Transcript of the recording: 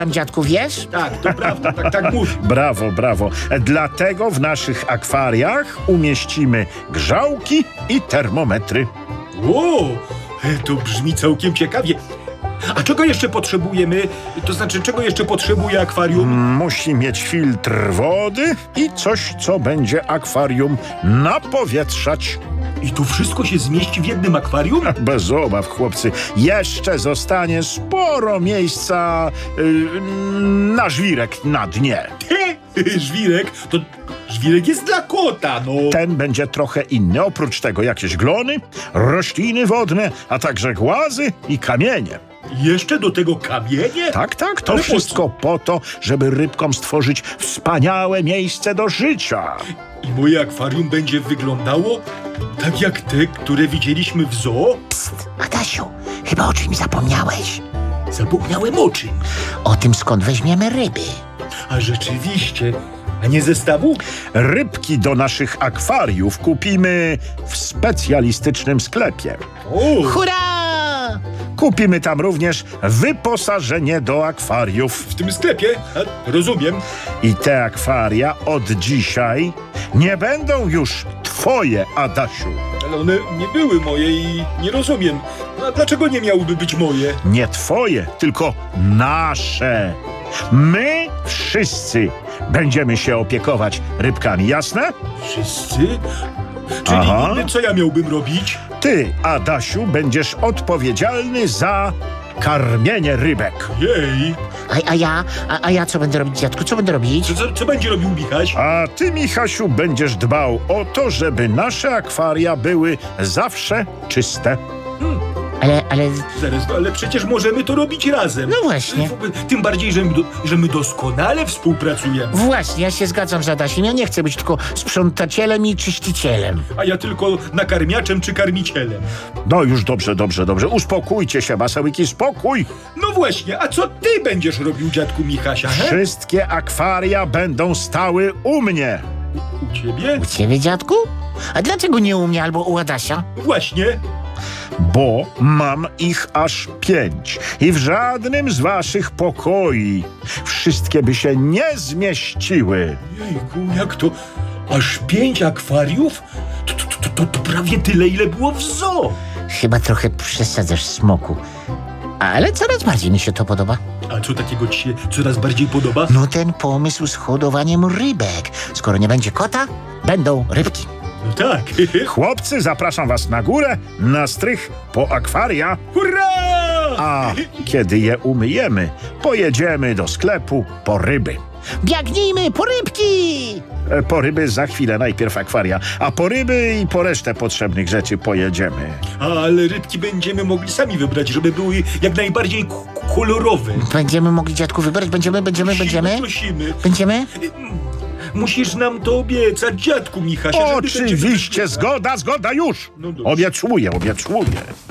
dziadku, wiesz? Tak, to prawda, tak musi. Brawo, brawo. Dlatego w naszych akwariach umieścimy grzałki i termometry. O, to brzmi całkiem ciekawie. A czego jeszcze potrzebujemy? To znaczy, czego jeszcze potrzebuje akwarium? Musi mieć filtr wody i coś, co będzie akwarium napowietrzać. I to wszystko się zmieści w jednym akwarium? Bez obaw, chłopcy. Jeszcze zostanie sporo miejsca na żwirek na dnie. Żwirek? To żwirek jest dla kota, no. Ten będzie trochę inny. Oprócz tego jakieś glony, rośliny wodne, a także głazy i kamienie. Jeszcze do tego kamienie? Tak, to Ale po wszystko po to, żeby rybkom stworzyć wspaniałe miejsce do życia. I moje akwarium będzie wyglądało tak jak te, które widzieliśmy w zoo? Adasiu, chyba o czymś zapomniałeś. Zapomniałem o czym. O tym, skąd weźmiemy ryby. A rzeczywiście, a nie zestawu? Rybki do naszych akwariów kupimy w specjalistycznym sklepie. O, Hurra! Kupimy tam również wyposażenie do akwariów. w tym sklepie? A, rozumiem. I te akwaria od dzisiaj nie będą już twoje, Adasiu. Ale one nie były moje i nie rozumiem. A dlaczego nie miałyby być moje? Nie twoje, tylko nasze. My wszyscy będziemy się opiekować rybkami, jasne? Wszyscy? Czyli Aha. co ja miałbym robić? Ty, Adasiu, będziesz odpowiedzialny za karmienie rybek. Jej, A ja co będę robić, dziadku? Co będę robić? co będzie robił Michaś? A ty, Michasiu, będziesz dbał o to, żeby nasze akwaria były zawsze czyste. Ale Zaraz, no, ale przecież możemy to robić razem. No właśnie. Tym bardziej, że my doskonale współpracujemy. właśnie, ja się zgadzam z Adasiem. Ja nie chcę być tylko sprzątacielem i czyścicielem. A ja tylko nakarmiaczem czy karmicielem. No już dobrze. Uspokójcie się, masełki, spokój. No właśnie, a co ty będziesz robił, dziadku Michasia, he? Wszystkie akwaria będą stały u mnie. U ciebie? U ciebie, dziadku? A dlaczego nie u mnie albo u Adasia? Właśnie. Bo mam ich aż 5 i w żadnym z waszych pokoi wszystkie by się nie zmieściły. Jejku, jak to? Aż 5 akwariów? To prawie tyle, ile było w zoo. Chyba trochę przesadzasz, smoku. Ale coraz bardziej mi się to podoba. A co takiego ci się coraz bardziej podoba? No ten pomysł z hodowaniem rybek. Skoro nie będzie kota, będą rybki. No tak. Chłopcy, zapraszam was na górę, na strych po akwaria, Hurra! a kiedy je umyjemy, pojedziemy do sklepu po ryby. Biegnijmy po rybki! Po ryby za chwilę, najpierw akwaria, a po ryby i po resztę potrzebnych rzeczy pojedziemy. Ale rybki będziemy mogli sami wybrać, żeby były jak najbardziej kolorowe. Będziemy mogli, dziadku, wybrać? Będziemy? Prosimy. Będziemy? Musisz nam to obiecać, dziadku Michasia. żeby Oczywiście, będzie- zgoda już. No dobrze. Obiecuję.